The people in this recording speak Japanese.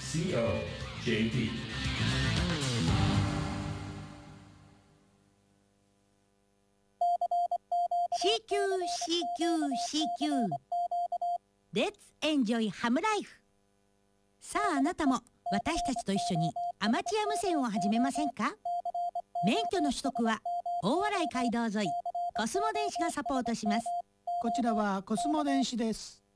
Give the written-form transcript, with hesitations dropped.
COJP CQ Let's enjoy ハムライフ。さああなたも私たちと一緒にアマチュア無線を始めませんか？免許の取得は大洗街道沿いコスモ電子がサポートします。 こちらはコスモ電子です。